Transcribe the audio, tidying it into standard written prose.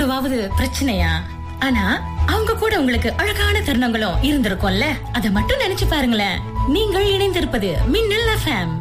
கூடவாவது பிரச்சனையா? ஆனா அவங்க கூட உங்களுக்கு அழகான தருணங்களும் இருந்திருக்கும்ல. அத மட்டும் நினைச்சு பாருங்களேன். நீங்கள் இணைந்திருப்பது மின்னல் FM.